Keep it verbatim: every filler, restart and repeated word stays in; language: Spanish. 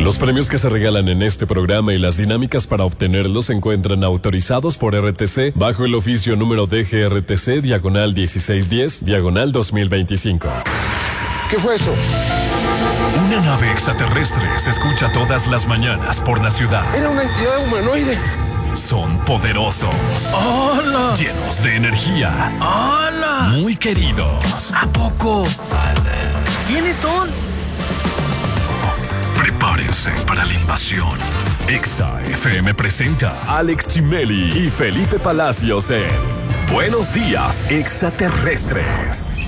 Los premios que se regalan en este programa y las dinámicas para obtenerlos se encuentran autorizados por R T C bajo el oficio número D G R T C diagonal dieciséis diez diagonal dos mil veinticinco. ¿Qué fue eso? Una nave extraterrestre se escucha todas las mañanas por la ciudad. Era una entidad humanoide. Son poderosos. ¡Hola! Llenos de energía. ¡Hola! Muy queridos. ¿A poco? ¿Quiénes son? Prepárense para la invasión. Exa F M presenta Alex Chimeli y Felipe Palacios en Buenos Días, Extraterrestres.